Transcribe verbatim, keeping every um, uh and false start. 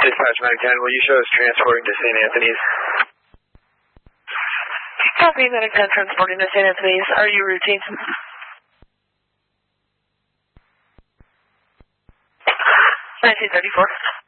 Dispatch nine ten, will you show us transporting to Saint Anthony's? Copy, nine ten, transporting to Saint Anthony's. Are you routine? nineteen thirty-four.